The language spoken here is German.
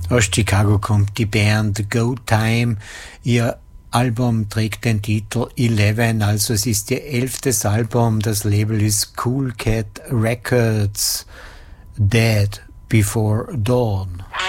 Aus Chicago kommt die Band Go Time. Ihr Album trägt den Titel 11, also es ist ihr 11. Album. Das Label ist Cool Cat Records. Dead Before Dawn.